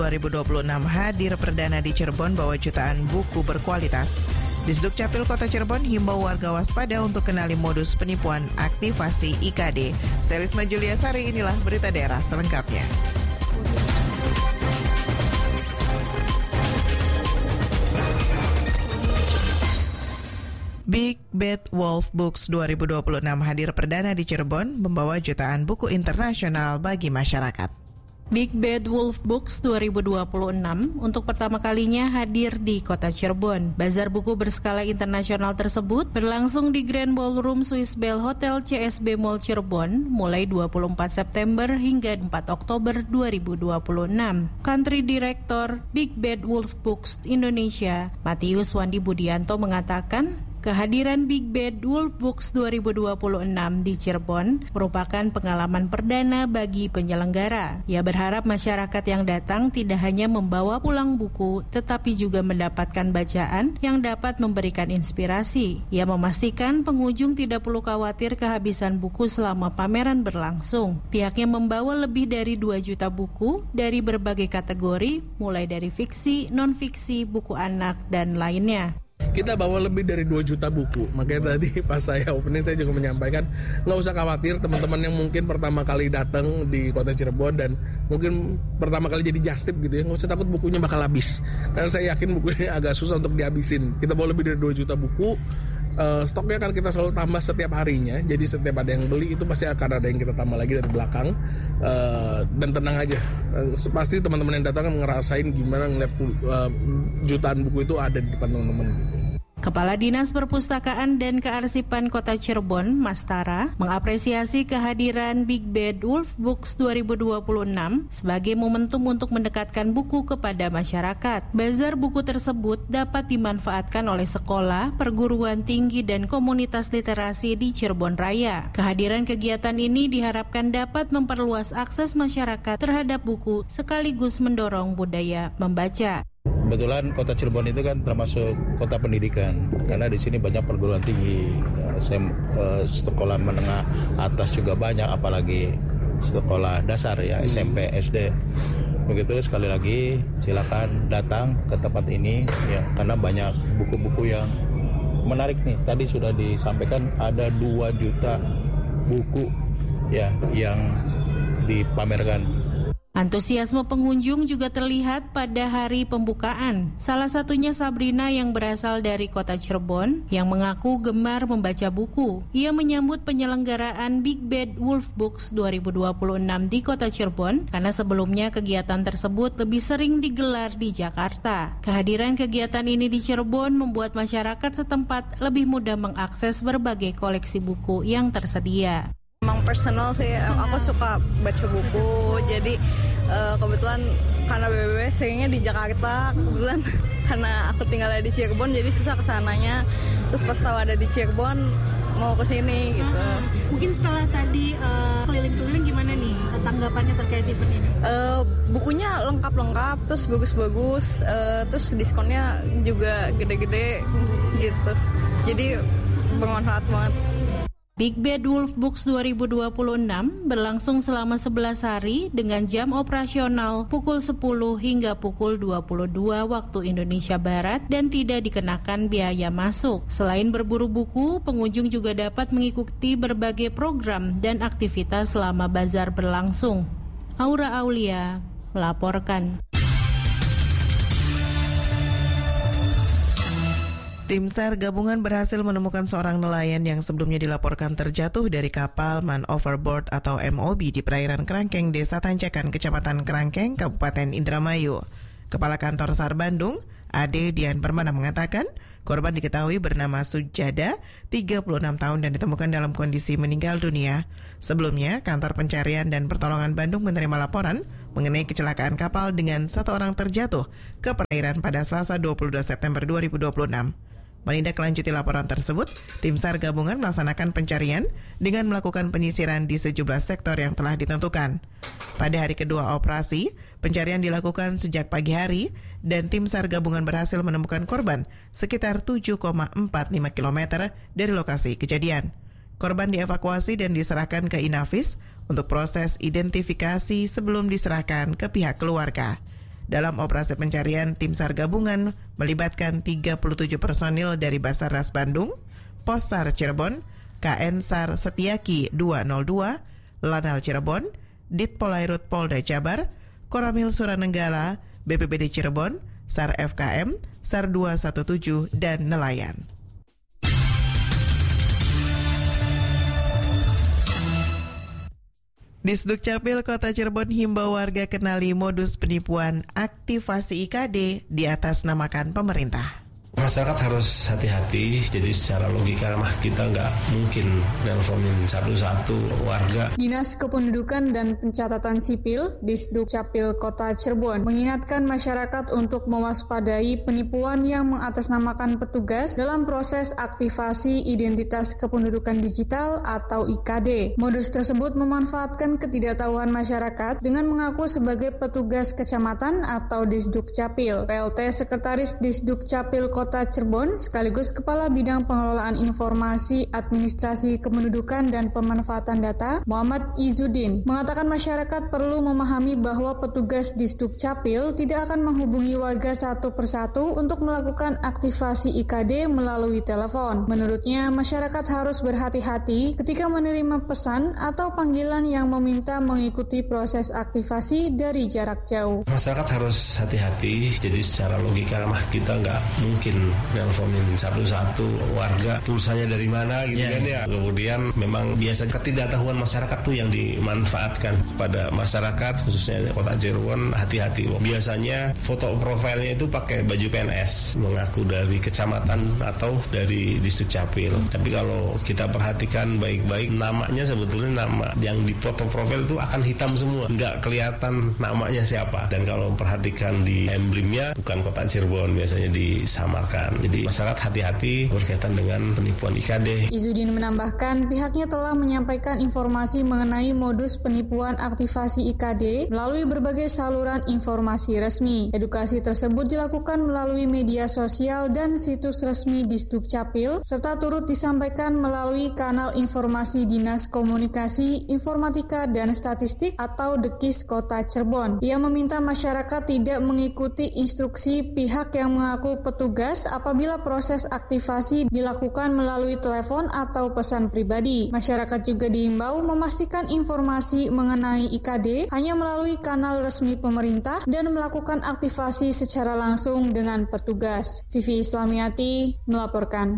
2026 hadir perdana di Cirebon bawa jutaan buku berkualitas. Disduk Capil Kota Cirebon himbau warga waspada untuk kenali modus penipuan aktivasi IKD. Selisma Juliasari, inilah berita daerah selengkapnya. Big Bad Wolf Books 2026 hadir perdana di Cirebon membawa jutaan buku internasional bagi masyarakat. Big Bad Wolf Books 2026 untuk pertama kalinya hadir di Kota Cirebon. Bazar buku berskala internasional tersebut berlangsung di Grand Ballroom Swiss Bell Hotel CSB Mall Cirebon mulai 24 September hingga 4 Oktober 2026. Country Director Big Bad Wolf Books Indonesia, Matius Wandi Budianto mengatakan, kehadiran Big Bad Wolf Books 2026 di Cirebon merupakan pengalaman perdana bagi penyelenggara. Ia berharap masyarakat yang datang tidak hanya membawa pulang buku, tetapi juga mendapatkan bacaan yang dapat memberikan inspirasi. Ia memastikan pengunjung tidak perlu khawatir kehabisan buku selama pameran berlangsung. Pihaknya membawa lebih dari 2 juta buku dari berbagai kategori, mulai dari fiksi, non-fiksi, buku anak, dan lainnya. Kita bawa lebih dari 2 juta buku. Makanya tadi pas saya opening saya juga menyampaikan nggak usah khawatir teman-teman yang mungkin pertama kali datang di Kota Cirebon dan mungkin pertama kali jadi just tip gitu ya, nggak usah takut bukunya bakal habis. Karena saya yakin bukunya agak susah untuk dihabisin. Kita bawa lebih dari 2 juta buku. Stoknya akan kita selalu tambah setiap harinya. Jadi setiap ada yang beli itu pasti akan ada yang kita tambah lagi dari belakang. Dan tenang aja, pasti teman-teman yang datang kan ngerasain gimana ngeliat jutaan buku itu ada di depan teman-teman gitu. Kepala Dinas Perpustakaan dan Kearsipan Kota Cirebon, Mas Tara, mengapresiasi kehadiran Big Bad Wolf Books 2026 sebagai momentum untuk mendekatkan buku kepada masyarakat. Bazar buku tersebut dapat dimanfaatkan oleh sekolah, perguruan tinggi, dan komunitas literasi di Cirebon Raya. Kehadiran kegiatan ini diharapkan dapat memperluas akses masyarakat terhadap buku sekaligus mendorong budaya membaca. Kebetulan Kota Cirebon itu kan termasuk kota pendidikan karena di sini banyak perguruan tinggi, sekolah menengah atas juga banyak, apalagi sekolah dasar ya, SMP, SD. Begitu, sekali lagi silakan datang ke tempat ini ya, karena banyak buku-buku yang menarik nih. Tadi sudah disampaikan ada 2 juta buku ya yang dipamerkan. Antusiasme pengunjung juga terlihat pada hari pembukaan. Salah satunya Sabrina yang berasal dari Kota Cirebon yang mengaku gemar membaca buku. Ia menyambut penyelenggaraan Big Bad Wolf Books 2026 di Kota Cirebon karena sebelumnya kegiatan tersebut lebih sering digelar di Jakarta. Kehadiran kegiatan ini di Cirebon membuat masyarakat setempat lebih mudah mengakses berbagai koleksi buku yang tersedia. Emang personal sih, aku suka baca buku, jadi kebetulan karena BBB seringnya di Jakarta, kebetulan karena aku tinggalnya di Cirebon jadi susah kesananya, terus pas tahu ada di Cirebon mau kesini gitu. Mungkin setelah tadi keliling-keliling gimana nih tanggapannya terkait event ini? Bukunya lengkap-lengkap, terus bagus-bagus, terus diskonnya juga gede-gede gitu, jadi bermanfaat banget. Big Bad Wolf Books 2026 berlangsung selama 11 hari dengan jam operasional pukul 10 hingga pukul 22 waktu Indonesia Barat dan tidak dikenakan biaya masuk. Selain berburu buku, pengunjung juga dapat mengikuti berbagai program dan aktivitas selama bazar berlangsung. Aura Aulia melaporkan. Tim SAR gabungan berhasil menemukan seorang nelayan yang sebelumnya dilaporkan terjatuh dari kapal Man Overboard atau MOB di perairan Kerangkeng, Desa Tanjakan, Kecamatan Kerangkeng, Kabupaten Indramayu. Kepala Kantor SAR Bandung, Ade Dian Permana mengatakan, korban diketahui bernama Sujada, 36 tahun dan ditemukan dalam kondisi meninggal dunia. Sebelumnya, Kantor Pencarian dan Pertolongan Bandung menerima laporan mengenai kecelakaan kapal dengan 1 orang terjatuh ke perairan pada Selasa 22 September 2026. Menindaklanjuti laporan tersebut, tim SAR gabungan melaksanakan pencarian dengan melakukan penyisiran di sejumlah sektor yang telah ditentukan. Pada hari kedua operasi, pencarian dilakukan sejak pagi hari dan tim SAR gabungan berhasil menemukan korban sekitar 7,45 km dari lokasi kejadian. Korban dievakuasi dan diserahkan ke Inavis untuk proses identifikasi sebelum diserahkan ke pihak keluarga. Dalam operasi pencarian, tim SAR gabungan melibatkan 37 personil dari Basarnas Bandung, Pos SAR Cirebon, KN SAR Setiaki 202, Lanal Cirebon, Ditpolairut Polda Jabar, Koramil Suranenggala, BPBD Cirebon, SAR FKM, SAR 217, dan nelayan. Disdukcapil Kota Cirebon himbau warga kenali modus penipuan aktivasi IKD diatasnamakan pemerintah. Masyarakat harus hati-hati, jadi secara logika mah kita nggak mungkin nelponin satu-satu warga. Dinas Kependudukan dan Pencatatan Sipil, Disdukcapil Kota Cirebon, mengingatkan masyarakat untuk mewaspadai penipuan yang mengatasnamakan petugas dalam proses aktivasi identitas kependudukan digital atau IKD. Modus tersebut memanfaatkan ketidaktahuan masyarakat dengan mengaku sebagai petugas kecamatan atau Disdukcapil. PLT Sekretaris Disdukcapil Kota Cirebon sekaligus Kepala Bidang Pengelolaan Informasi Administrasi Kependudukan dan Pemanfaatan Data, Muhammad Izzuddin, mengatakan masyarakat perlu memahami bahwa petugas Disdukcapil tidak akan menghubungi warga satu persatu untuk melakukan aktivasi IKD melalui telepon. Menurutnya, masyarakat harus berhati-hati ketika menerima pesan atau panggilan yang meminta mengikuti proses aktivasi dari jarak jauh. Masyarakat harus hati-hati, jadi secara logika mah kita nggak mungkin nelponin satu-satu warga pulsanya dari mana gitu kan ya. Kemudian memang biasanya ketidaktahuan masyarakat tuh yang dimanfaatkan pada masyarakat khususnya Kota Cirebon. Hati-hati, biasanya foto profilnya itu pakai baju PNS, mengaku dari kecamatan atau dari Disdukcapil. Tapi kalau kita perhatikan baik-baik, namanya sebetulnya nama yang di foto profil itu akan hitam semua, nggak kelihatan namanya siapa. Dan kalau perhatikan di emblemnya bukan Kota Cirebon, biasanya disamarkan. Jadi masyarakat hati-hati berkaitan dengan penipuan IKD. Izzuddin menambahkan pihaknya telah menyampaikan informasi mengenai modus penipuan aktivasi IKD melalui berbagai saluran informasi resmi. Edukasi tersebut dilakukan melalui media sosial dan situs resmi Disdukcapil serta turut disampaikan melalui kanal informasi Dinas Komunikasi, Informatika dan Statistik atau DKIS Kota Cirebon. Ia meminta masyarakat tidak mengikuti instruksi pihak yang mengaku petugas apabila proses aktivasi dilakukan melalui telepon atau pesan pribadi. Masyarakat juga diimbau memastikan informasi mengenai IKD hanya melalui kanal resmi pemerintah dan melakukan aktivasi secara langsung dengan petugas. Vivi Islamiati melaporkan.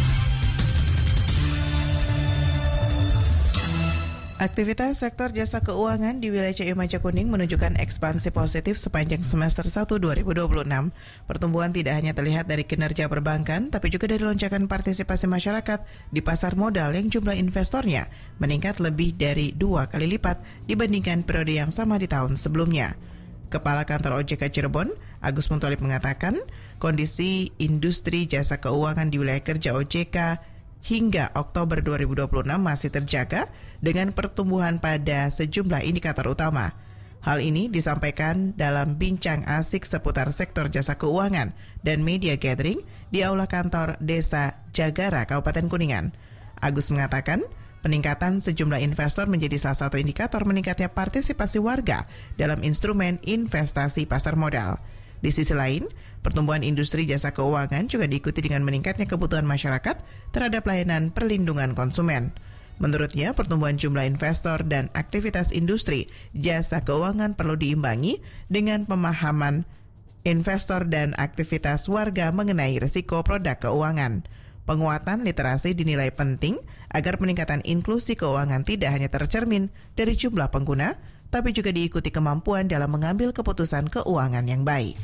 Aktivitas sektor jasa keuangan di wilayah CI Majakuning menunjukkan ekspansi positif sepanjang semester 1 2026. Pertumbuhan tidak hanya terlihat dari kinerja perbankan, tapi juga dari lonjakan partisipasi masyarakat di pasar modal yang jumlah investornya meningkat lebih dari 2 kali lipat dibandingkan periode yang sama di tahun sebelumnya. Kepala Kantor OJK Cirebon, Agus Muntolib mengatakan, kondisi industri jasa keuangan di wilayah kerja OJK hingga Oktober 2026 masih terjaga dengan pertumbuhan pada sejumlah indikator utama. Hal ini disampaikan dalam bincang asik seputar sektor jasa keuangan dan media gathering di Aula Kantor Desa Jagara, Kabupaten Kuningan. Agus mengatakan, peningkatan sejumlah investor menjadi salah satu indikator meningkatnya partisipasi warga dalam instrumen investasi pasar modal. Di sisi lain, pertumbuhan industri jasa keuangan juga diikuti dengan meningkatnya kebutuhan masyarakat terhadap layanan perlindungan konsumen. Menurutnya, pertumbuhan jumlah investor dan aktivitas industri jasa keuangan perlu diimbangi dengan pemahaman investor dan aktivitas warga mengenai risiko produk keuangan. Penguatan literasi dinilai penting agar peningkatan inklusi keuangan tidak hanya tercermin dari jumlah pengguna, tapi juga diikuti kemampuan dalam mengambil keputusan keuangan yang baik.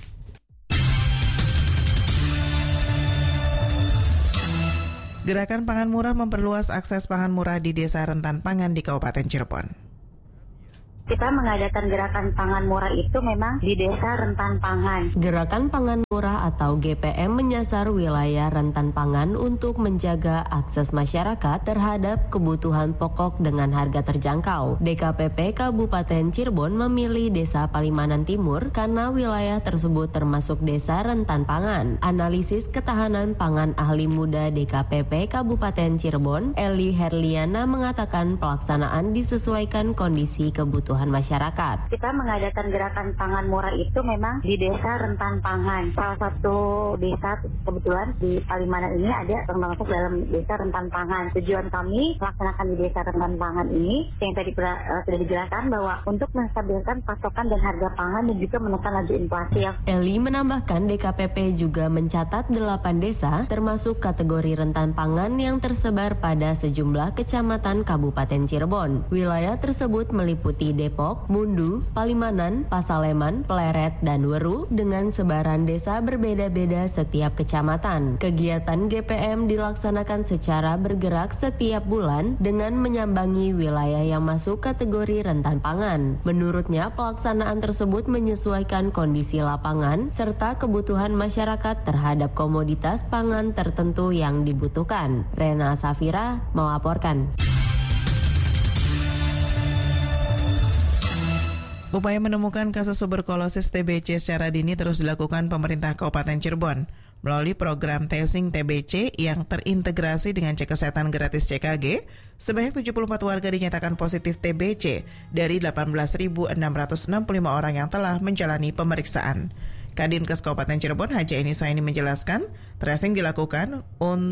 Gerakan Pangan Murah memperluas akses pangan murah di desa rentan pangan di Kabupaten Cirebon. Kita mengadakan gerakan pangan murah itu memang di desa rentan pangan. Gerakan Pangan Murah atau GPM menyasar wilayah rentan pangan untuk menjaga akses masyarakat terhadap kebutuhan pokok dengan harga terjangkau. DKPP Kabupaten Cirebon memilih Desa Palimanan Timur karena wilayah tersebut termasuk desa rentan pangan. Analisis ketahanan pangan ahli muda DKPP Kabupaten Cirebon, Eli Herliana mengatakan pelaksanaan disesuaikan kondisi kebutuhan kebutuhan masyarakat. Kita mengadakan gerakan pangan murah itu memang di desa rentan pangan. Salah satu desa kebetulan di Palimanan ini ada termasuk dalam desa rentan pangan. Tujuan kami melaksanakan di desa rentan pangan ini yang tadi sudah dijelaskan bahwa untuk menstabilkan pasokan dan harga pangan dan juga menekan laju inflasi. Eli menambahkan DKPP juga mencatat 8 desa termasuk kategori rentan pangan yang tersebar pada sejumlah kecamatan Kabupaten Cirebon. Wilayah tersebut meliputi Depok, Mundu, Palimanan, Pasaleman, Pleret, dan Weru dengan sebaran desa berbeda-beda setiap kecamatan. Kegiatan GPM dilaksanakan secara bergerak setiap bulan dengan menyambangi wilayah yang masuk kategori rentan pangan. Menurutnya, pelaksanaan tersebut menyesuaikan kondisi lapangan serta kebutuhan masyarakat terhadap komoditas pangan tertentu yang dibutuhkan. Rena Safira melaporkan. Upaya menemukan kasus tuberkulosis TBC secara dini terus dilakukan pemerintah Kabupaten Cirebon melalui program testing TBC yang terintegrasi dengan cek kesehatan gratis CKG. Sebanyak 74 warga dinyatakan positif TBC dari 18.665 orang yang telah menjalani pemeriksaan. Kadinkes Kabupaten Cirebon Haji Eni Suhaini menjelaskan, tracing dilakukan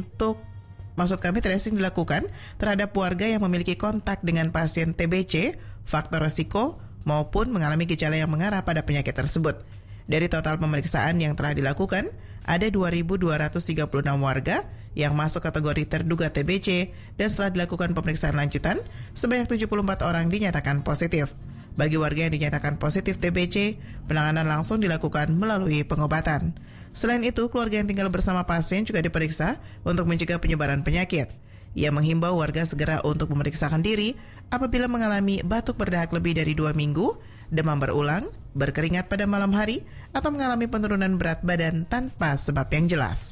terhadap warga yang memiliki kontak dengan pasien TBC, faktor resiko, maupun mengalami gejala yang mengarah pada penyakit tersebut. Dari total pemeriksaan yang telah dilakukan, ada 2.236 warga yang masuk kategori terduga TBC dan setelah dilakukan pemeriksaan lanjutan, sebanyak 74 orang dinyatakan positif. Bagi warga yang dinyatakan positif TBC, penanganan langsung dilakukan melalui pengobatan. Selain itu, keluarga yang tinggal bersama pasien juga diperiksa untuk mencegah penyebaran penyakit. Ia menghimbau warga segera untuk memeriksakan diri apabila mengalami batuk berdahak lebih dari 2 minggu, demam berulang, berkeringat pada malam hari, atau mengalami penurunan berat badan tanpa sebab yang jelas.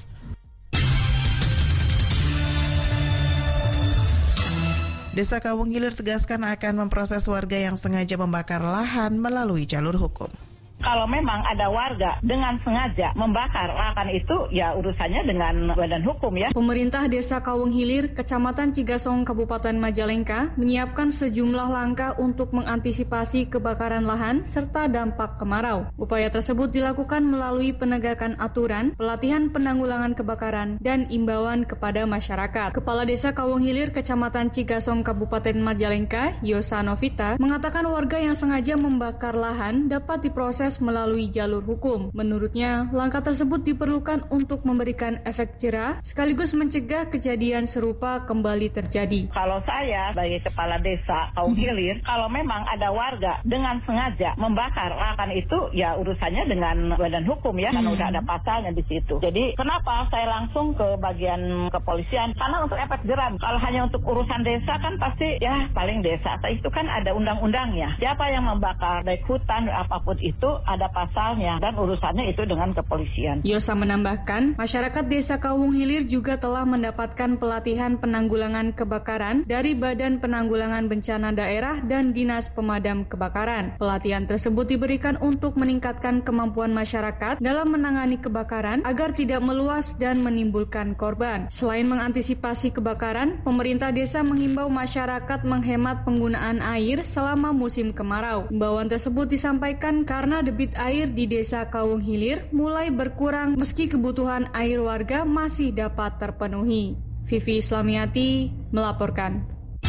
Desa Kawung Hilir tegaskan akan memproses warga yang sengaja membakar lahan melalui jalur hukum. Kalau memang ada warga dengan sengaja membakar lahan itu, ya urusannya dengan badan hukum ya. Pemerintah Desa Kawung Hilir, Kecamatan Cigasong, Kabupaten Majalengka, menyiapkan sejumlah langkah untuk mengantisipasi kebakaran lahan serta dampak kemarau. Upaya tersebut dilakukan melalui penegakan aturan, pelatihan penanggulangan kebakaran, dan imbauan kepada masyarakat. Kepala Desa Kawung Hilir, Kecamatan Cigasong, Kabupaten Majalengka, Yosa Novita, mengatakan warga yang sengaja membakar lahan dapat diproses melalui jalur hukum. Menurutnya, langkah tersebut diperlukan untuk memberikan efek jerah sekaligus mencegah kejadian serupa kembali terjadi. Kalau saya sebagai kepala desa Kawung Hilir, kalau memang ada warga dengan sengaja membakar lahan itu, ya urusannya dengan badan hukum ya, karena udah ada pasalnya di situ. Jadi kenapa saya langsung ke bagian kepolisian? Karena untuk efek jerah. Kalau hanya untuk urusan desa kan pasti ya paling desa. Itu kan ada undang-undangnya. Siapa yang membakar baik hutan apapun itu ada pasalnya dan urusannya itu dengan kepolisian. Yosa menambahkan, masyarakat Desa Kawung Hilir juga telah mendapatkan pelatihan penanggulangan kebakaran dari Badan Penanggulangan Bencana Daerah dan Dinas Pemadam Kebakaran. Pelatihan tersebut diberikan untuk meningkatkan kemampuan masyarakat dalam menangani kebakaran agar tidak meluas dan menimbulkan korban. Selain mengantisipasi kebakaran, pemerintah desa menghimbau masyarakat menghemat penggunaan air selama musim kemarau. Himbauan tersebut disampaikan karena debit air di Desa Kawung Hilir mulai berkurang meski kebutuhan air warga masih dapat terpenuhi. Vivi Islamiati melaporkan.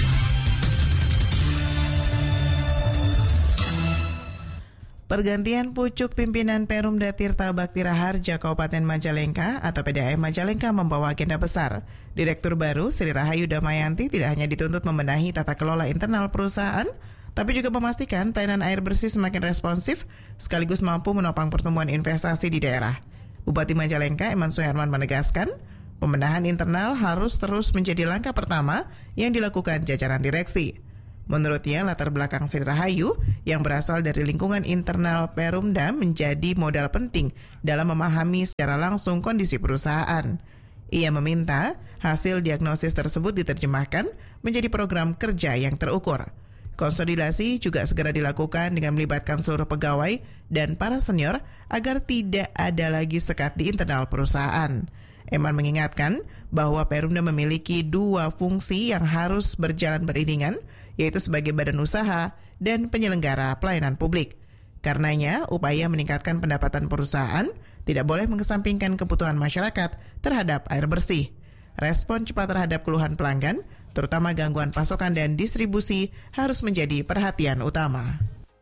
Pergantian pucuk pimpinan Perumda Tirta Bakti Raharja Kabupaten Majalengka atau PDAM Majalengka membawa agenda besar. Direktur baru Sri Rahayu Damayanti tidak hanya dituntut membenahi tata kelola internal perusahaan, tapi juga memastikan pelayanan air bersih semakin responsif sekaligus mampu menopang pertumbuhan investasi di daerah. Bupati Majalengka Eman Suherman menegaskan, pembenahan internal harus terus menjadi langkah pertama yang dilakukan jajaran direksi. Menurutnya, latar belakang Sri Rahayu yang berasal dari lingkungan internal Perumda menjadi modal penting dalam memahami secara langsung kondisi perusahaan. Ia meminta hasil diagnosis tersebut diterjemahkan menjadi program kerja yang terukur. Konsolidasi juga segera dilakukan dengan melibatkan seluruh pegawai dan para senior agar tidak ada lagi sekat di internal perusahaan. Eman mengingatkan bahwa Perumda memiliki 2 fungsi yang harus berjalan beriringan, yaitu sebagai badan usaha dan penyelenggara pelayanan publik. Karenanya, upaya meningkatkan pendapatan perusahaan tidak boleh mengesampingkan kebutuhan masyarakat terhadap air bersih. Respon cepat terhadap keluhan pelanggan, terutama gangguan pasokan dan distribusi, harus menjadi perhatian utama.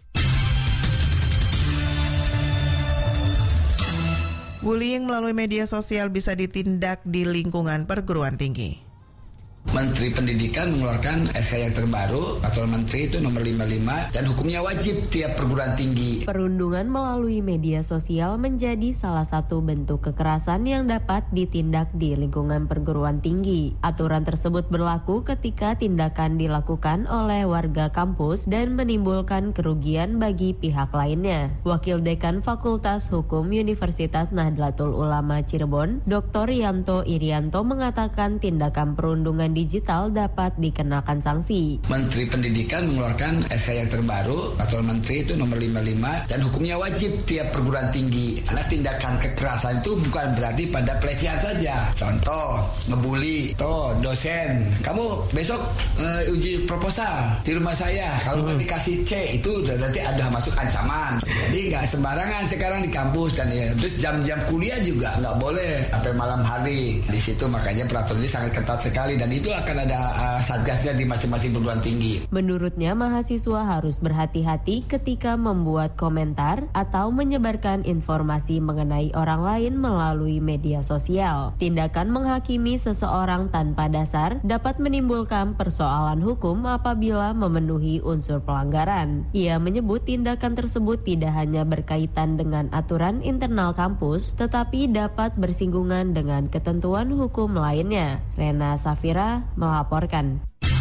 Bullying melalui media sosial bisa ditindak di lingkungan perguruan tinggi. Menteri Pendidikan mengeluarkan SK yang terbaru, Peraturan Menteri itu nomor 55 dan hukumnya wajib tiap perguruan tinggi. Perundungan melalui media sosial menjadi salah satu bentuk kekerasan yang dapat ditindak di lingkungan perguruan tinggi. Aturan tersebut berlaku ketika tindakan dilakukan oleh warga kampus dan menimbulkan kerugian bagi pihak lainnya. Wakil Dekan Fakultas Hukum Universitas Nahdlatul Ulama Cirebon, Dr. Yanto Irianto mengatakan tindakan perundungan digital dapat dikenakan sanksi. Menteri Pendidikan mengeluarkan SK yang terbaru, Peraturan Menteri itu nomor 55 dan hukumnya wajib tiap perguruan tinggi. Karena tindakan kekerasan itu bukan berarti pada pelecehan saja. Contoh, ngebully, dosen, kamu besok uji proposal di rumah saya. Kalau dikasih C itu berarti ada masuk ancaman. Jadi nggak sembarangan sekarang di kampus dan terus jam-jam kuliah juga nggak boleh sampai malam hari. Di situ makanya peraturan ini sangat ketat sekali dan itu akan ada satgasnya di masing-masing perguruan tinggi. Menurutnya, mahasiswa harus berhati-hati ketika membuat komentar atau menyebarkan informasi mengenai orang lain melalui media sosial. Tindakan menghakimi seseorang tanpa dasar dapat menimbulkan persoalan hukum apabila memenuhi unsur pelanggaran. Ia menyebut tindakan tersebut tidak hanya berkaitan dengan aturan internal kampus, tetapi dapat bersinggungan dengan ketentuan hukum lainnya. Rena Safira melaporkan.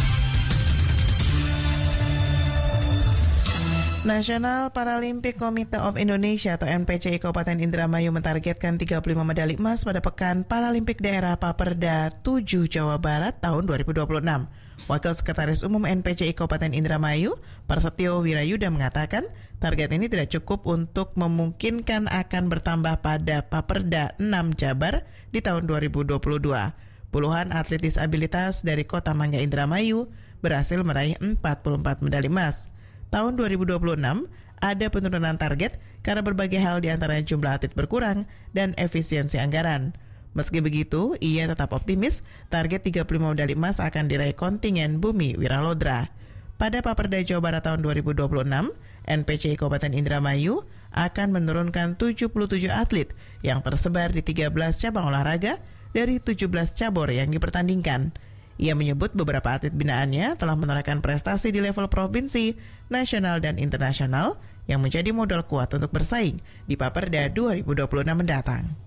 National Paralympic Committee of Indonesia atau NPCI Kabupaten Indramayu mentargetkan 35 medali emas pada Pekan Paralimpik Daerah Paperda 7 Jawa Barat tahun 2026. Wakil Sekretaris Umum NPCI Kabupaten Indramayu, Prasetyo Wirayuda mengatakan, target ini tidak cukup untuk memungkinkan akan bertambah pada Paperda 6 Jabar di tahun 2022. Puluhan atlet disabilitas dari Kota Mangga Indramayu berhasil meraih 44 medali emas. Tahun 2026 ada penurunan target karena berbagai hal di antaranya jumlah atlet berkurang dan efisiensi anggaran. Meski begitu, ia tetap optimis target 35 medali emas akan diraih kontingen Bumi Wiralodra. Pada Paperda Jawa Barat tahun 2026, NPCI Kabupaten Indramayu akan menurunkan 77 atlet yang tersebar di 13 cabang olahraga dari 17 cabur yang dipertandingkan. Ia menyebut beberapa atlet binaannya telah menorehkan prestasi di level provinsi, nasional, dan internasional yang menjadi modal kuat untuk bersaing di Paperda 2026 mendatang.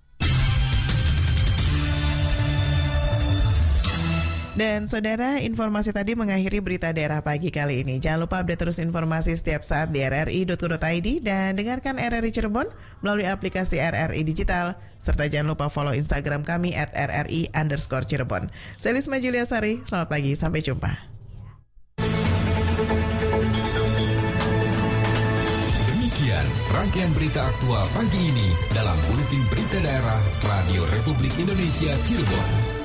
Dan saudara, informasi tadi mengakhiri berita daerah pagi kali ini. Jangan lupa update terus informasi setiap saat di rri.co.id dan dengarkan RRI Cirebon melalui aplikasi RRI Digital. Serta jangan lupa follow Instagram kami @RRI_Cirebon. Saya Lisma Juliasari, selamat pagi, sampai jumpa. Demikian rangkaian berita aktual pagi ini dalam Buletin Berita Daerah Radio Republik Indonesia Cirebon.